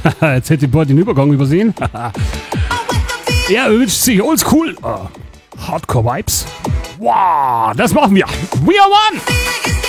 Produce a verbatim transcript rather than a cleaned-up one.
Jetzt hätte Bord den Übergang übersehen. Er wünscht sich oldschool. Uh, Hardcore Vibes. Wow, das machen wir. We are one!